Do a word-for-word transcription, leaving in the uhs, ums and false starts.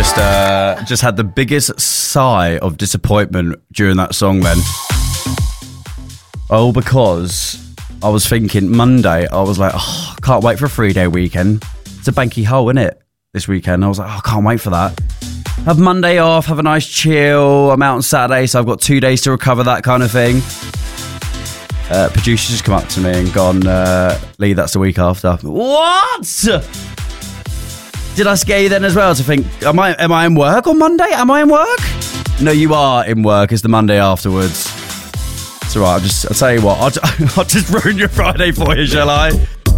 just uh, just had the biggest sigh of disappointment during that song then. Oh, because I was thinking Monday, I was like, oh, I can't wait for a three-day weekend. It's a banky hole, isn't it, this weekend? I was like, oh, I can't wait for that. Have Monday off, have a nice chill. I'm out on Saturday, so I've got two days to recover, that kind of thing. Uh, producers just come up to me and gone, uh, Lee, that's the week after. What? Did I scare you then as well to think, am I, am I in work on Monday? Am I in work? No, you are in work. It's the Monday afterwards. It's all right. I'll, just, I'll tell you what. I'll, I'll just ruin your Friday for you, shall I?